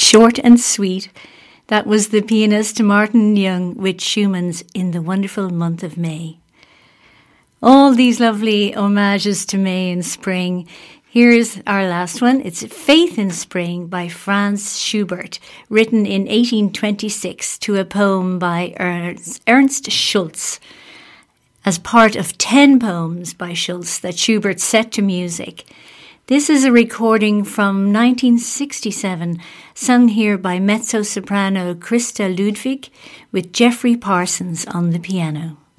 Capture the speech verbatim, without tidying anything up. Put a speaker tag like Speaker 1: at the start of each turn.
Speaker 1: short and sweet. That was the pianist Martin Young with Schumann's In the Wonderful Month of May. All these lovely homages to May and spring. Here's our last one. It's Faith in Spring by Franz Schubert, written in eighteen twenty-six to a poem by Ernst, Ernst Schultz, as part of ten poems by Schultz that Schubert set to music. This is a recording from nineteen sixty-seven, sung here by mezzo-soprano Christa Ludwig with Jeffrey Parsons on the piano.